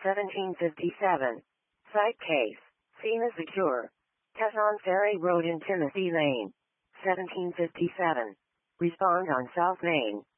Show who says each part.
Speaker 1: 1757. Site case. Scene is secure. Teton Ferry Road in Timothy Lane. 1757. Respond on South Main.